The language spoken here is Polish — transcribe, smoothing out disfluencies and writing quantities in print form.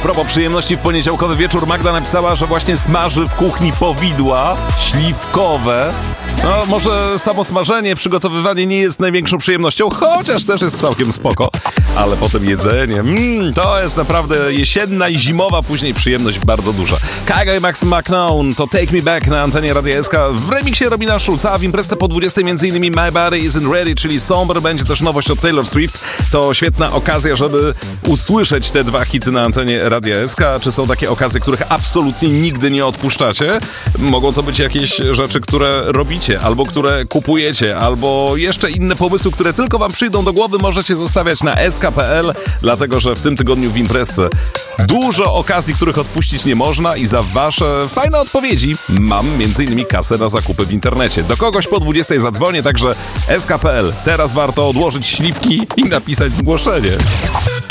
propos przyjemności w poniedziałkowy wieczór, Magda napisała, że właśnie smaży w kuchni powidła śliwkowe. No, może samo smażenie, przygotowywanie nie jest największą przyjemnością, chociaż też jest całkiem spoko. Ale potem jedzenie, to jest naprawdę jesienna i zimowa później przyjemność bardzo duża. Kygo i Max McNown to Take Me Back na antenie Radia SK w remiksie Robina Schulza, a w imprezę po 20 m.in. My Body Isn't Ready, czyli Somber, będzie też nowość od Taylor Swift. To świetna okazja, żeby usłyszeć te dwa hity na antenie Radia SK. Czy są takie okazje, których absolutnie nigdy nie odpuszczacie? Mogą to być jakieś rzeczy, które robicie, albo które kupujecie, albo jeszcze inne pomysły, które tylko wam przyjdą do głowy, możecie zostawiać na sk.pl, dlatego że w tym tygodniu w imprezce dużo okazji, których odpuścić nie można i za wasze fajne odpowiedzi mam m.in. kasę na zakupy w internecie. Do kogoś po 20 zadzwonię, także sk.pl. Teraz warto odłożyć śliwki i napisać zgłoszenie.